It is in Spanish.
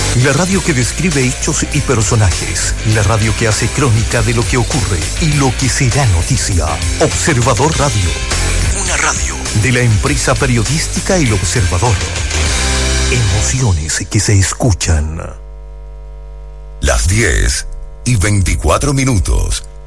La radio que describe hechos y personajes. La radio que hace crónica de lo que ocurre y lo que será noticia. Observador Radio. Una radio de la empresa periodística El Observador. Emociones que se escuchan. Las 10:24.